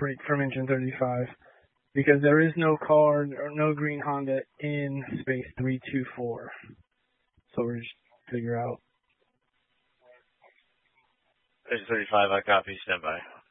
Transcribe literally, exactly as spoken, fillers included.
break from engine thirty-five because there is no car or no green Honda in space three two four. So we're just figure out. Engine thirty-five, I copy, stand by.